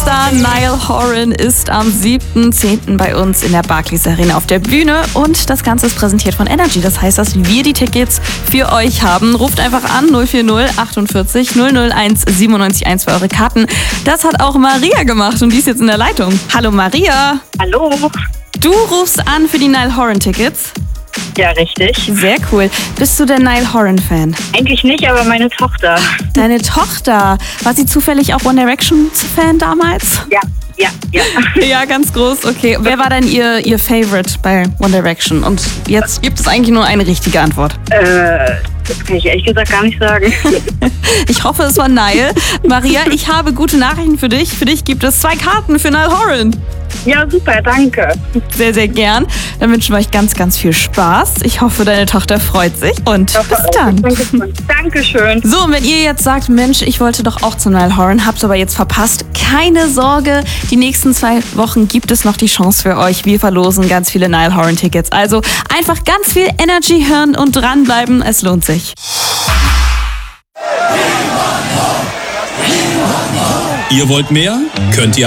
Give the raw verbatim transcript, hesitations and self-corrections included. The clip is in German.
Superstar Niall Horan ist am siebten zehnten bei uns in der Barclays Arena auf der Bühne und das Ganze ist präsentiert von Energy. Das heißt, dass wir die Tickets für euch haben. Ruft einfach an null vier null achtundvierzig null null eins siebenundneunzig eins für eure Karten. Das hat auch Maria gemacht und die ist jetzt in der Leitung. Hallo Maria. Hallo. Du rufst an für die Niall Horan Tickets. Ja, richtig. Sehr cool. Bist du der Niall Horan Fan? Eigentlich nicht, aber meine Tochter. Deine Tochter. War sie zufällig auch One Direction Fan damals? Ja, ja, ja. Ja, ganz groß. Okay. Wer war denn ihr, ihr Favorite bei One Direction? Und jetzt gibt es eigentlich nur eine richtige Antwort. Äh, das kann ich ehrlich gesagt gar nicht sagen. Ich hoffe, es war Niall. Maria, ich habe gute Nachrichten für dich. Für dich gibt es zwei Karten für Niall Horan. Ja, super, danke. Sehr, sehr gern. Dann wünschen wir euch ganz, ganz viel Spaß. Ich hoffe, deine Tochter freut sich und bis dann. Dankeschön. Dankeschön. So, und wenn ihr jetzt sagt, Mensch, ich wollte doch auch zu Niall Horan, hab's aber jetzt verpasst, keine Sorge, die nächsten zwei Wochen gibt es noch die Chance für euch. Wir verlosen ganz viele Niall Horan Tickets. Also einfach ganz viel Energy hören und dranbleiben. Es lohnt sich. Ihr wollt mehr? Könnt ihr